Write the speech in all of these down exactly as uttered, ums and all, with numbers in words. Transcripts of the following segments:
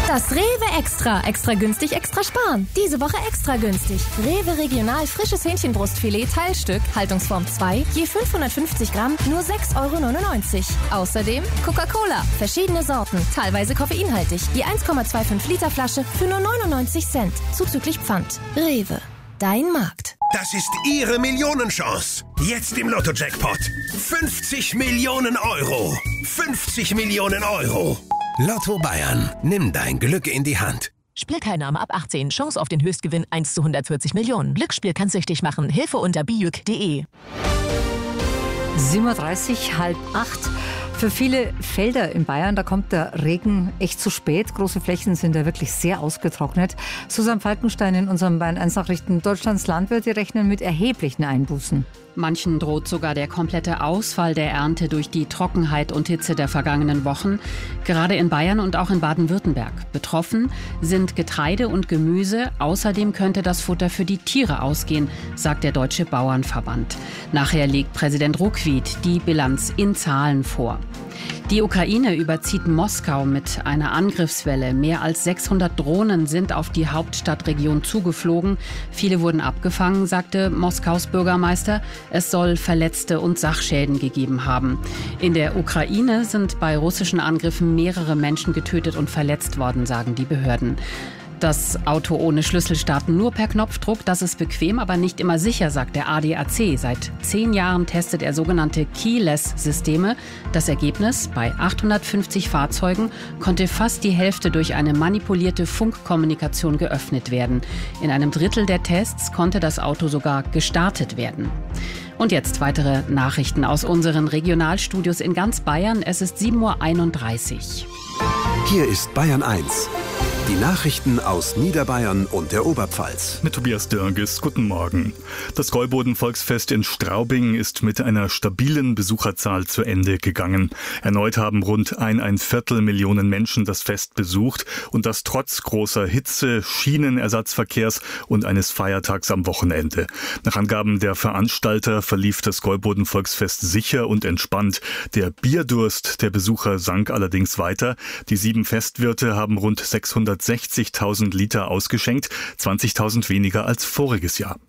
Das Rewe Extra. Extra günstig, extra sparen. Diese Woche extra günstig. Rewe Regional frisches Hähnchenbrustfilet Teilstück, Haltungsform zwei, je fünfhundertfünfzig Gramm, nur sechs Euro neunundneunzig. Außerdem Coca-Cola, verschiedene Sorten, teilweise koffeinhaltig, je eins Komma fünfundzwanzig Liter Flasche für nur neunundneunzig Cent, zuzüglich Pfand. Rewe, dein Markt. Das ist Ihre Millionenchance. Jetzt im Lotto-Jackpot. fünfzig Millionen Euro. fünfzig Millionen Euro. Lotto Bayern. Nimm dein Glück in die Hand. Spielteilnahme ab achtzehn. Chance auf den Höchstgewinn eins zu hundertvierzig Millionen. Glücksspiel kann süchtig machen. Hilfe unter bijuk punkt de. sieben Uhr dreißig, halb acht. Für viele Felder in Bayern, da kommt der Regen echt zu spät. Große Flächen sind da wirklich sehr ausgetrocknet. Susanne Falkenstein in unserem Bayern eins Nachrichten. Deutschlands Landwirte rechnen mit erheblichen Einbußen. Manchen droht sogar der komplette Ausfall der Ernte durch die Trockenheit und Hitze der vergangenen Wochen. Gerade in Bayern und auch in Baden-Württemberg. Betroffen sind Getreide und Gemüse. Außerdem könnte das Futter für die Tiere ausgehen, sagt der Deutsche Bauernverband. Nachher legt Präsident Ruckwied die Bilanz in Zahlen vor. Die Ukraine überzieht Moskau mit einer Angriffswelle. Mehr als sechshundert Drohnen sind auf die Hauptstadtregion zugeflogen. Viele wurden abgefangen, sagte Moskaus Bürgermeister. Es soll Verletzte und Sachschäden gegeben haben. In der Ukraine sind bei russischen Angriffen mehrere Menschen getötet und verletzt worden, sagen die Behörden. Das Auto ohne Schlüssel starten nur per Knopfdruck. Das ist bequem, aber nicht immer sicher, sagt der A D A C. Seit zehn Jahren testet er sogenannte Keyless-Systeme. Das Ergebnis: Bei achthundertfünfzig Fahrzeugen konnte fast die Hälfte durch eine manipulierte Funkkommunikation geöffnet werden. In einem Drittel der Tests konnte das Auto sogar gestartet werden. Und jetzt weitere Nachrichten aus unseren Regionalstudios in ganz Bayern. Es ist sieben Uhr einunddreißig. Hier ist Bayern eins. Die Nachrichten aus Niederbayern und der Oberpfalz. Mit Tobias Dörges, guten Morgen. Das Gäuboden-Volksfest in Straubing ist mit einer stabilen Besucherzahl zu Ende gegangen. Erneut haben rund ein, ein Viertel Millionen Menschen das Fest besucht und das trotz großer Hitze, Schienenersatzverkehrs und eines Feiertags am Wochenende. Nach Angaben der Veranstalter verlief das Gäuboden-Volksfest sicher und entspannt. Der Bierdurst der Besucher sank allerdings weiter. Die sieben Festwirte haben rund sechshundertsechzigtausend Liter ausgeschenkt, zwanzigtausend weniger als voriges Jahr.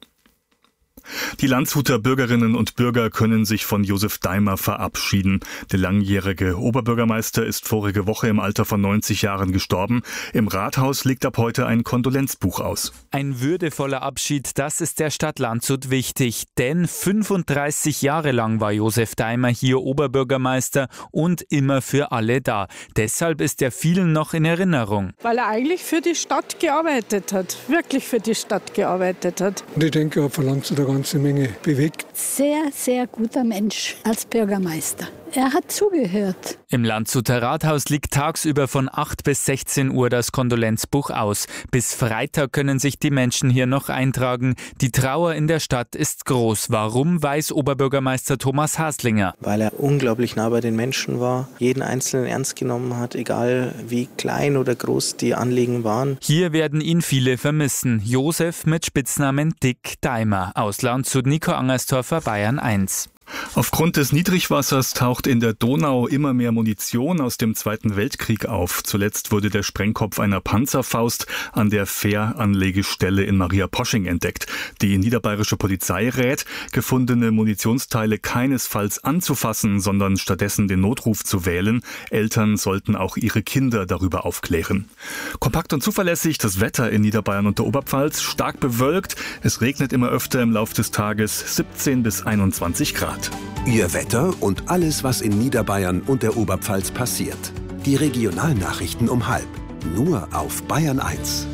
Die Landshuter Bürgerinnen und Bürger können sich von Josef Daimer verabschieden. Der langjährige Oberbürgermeister ist vorige Woche im Alter von neunzig Jahren gestorben. Im Rathaus liegt ab heute ein Kondolenzbuch aus. Ein würdevoller Abschied, das ist der Stadt Landshut wichtig. Denn fünfunddreißig Jahre lang war Josef Daimer hier Oberbürgermeister und immer für alle da. Deshalb ist er vielen noch in Erinnerung. Weil er eigentlich für die Stadt gearbeitet hat. Wirklich für die Stadt gearbeitet hat. Und ich denke, er hat von Landshut eine ganze Menge bewegt. Sehr, sehr guter Mensch als Bürgermeister. Er hat zugehört. Im Landshuter Rathaus liegt tagsüber von acht bis sechzehn Uhr das Kondolenzbuch aus. Bis Freitag können sich die Menschen hier noch eintragen. Die Trauer in der Stadt ist groß. Warum, weiß Oberbürgermeister Thomas Haslinger. Weil er unglaublich nah bei den Menschen war, jeden Einzelnen ernst genommen hat, egal wie klein oder groß die Anliegen waren. Hier werden ihn viele vermissen. Josef mit Spitznamen Dick Daimer. Aus Landshut, Nico Angerstorfer, Bayern eins. Aufgrund des Niedrigwassers taucht in der Donau immer mehr Munition aus dem Zweiten Weltkrieg auf. Zuletzt wurde der Sprengkopf einer Panzerfaust an der Fähranlegestelle in Mariaposching entdeckt. Die niederbayerische Polizei rät, gefundene Munitionsteile keinesfalls anzufassen, sondern stattdessen den Notruf zu wählen. Eltern sollten auch ihre Kinder darüber aufklären. Kompakt und zuverlässig das Wetter in Niederbayern und der Oberpfalz. Stark bewölkt. Es regnet immer öfter im Laufe des Tages. siebzehn bis einundzwanzig Grad. Ihr Wetter und alles, was in Niederbayern und der Oberpfalz passiert. Die Regionalnachrichten um halb. Nur auf Bayern eins.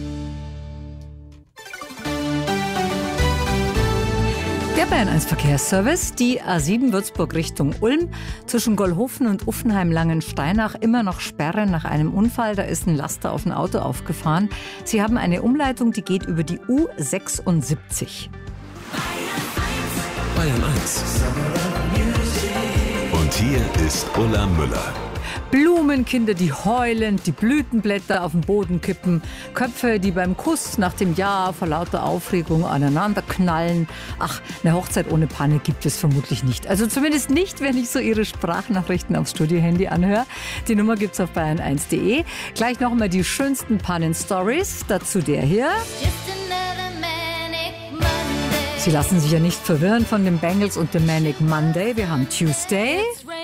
Der Bayern eins Verkehrsservice, die A sieben Würzburg Richtung Ulm, zwischen Gollhofen und Uffenheim-Langensteinach immer noch Sperre nach einem Unfall. Da ist ein Laster auf ein Auto aufgefahren. Sie haben eine Umleitung, die geht über die U sechsundsiebzig. Bayern eins. Und hier ist Ulla Müller. Blumenkinder, die heulen, die Blütenblätter auf den Boden kippen, Köpfe, die beim Kuss nach dem Ja vor lauter Aufregung aneinander knallen. Ach, eine Hochzeit ohne Panne gibt es vermutlich nicht. Also zumindest nicht, wenn ich so Ihre Sprachnachrichten aufs Studiohandy anhöre. Die Nummer gibt's auf bayern eins punkt de. Gleich noch mal die schönsten Pannen-Stories. Dazu der hier. Sie lassen sich ja nicht verwirren von den Bangles und dem Manic Monday. Wir haben Tuesday.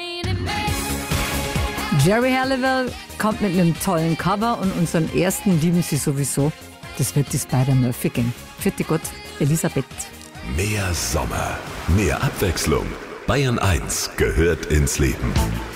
Jerry Halliwell kommt mit einem tollen Cover und unseren ersten lieben Sie sowieso. Das wird die Spider-Murphy-Gang. Vierte Gott, Elisabeth. Mehr Sommer, mehr Abwechslung. Bayern eins gehört ins Leben.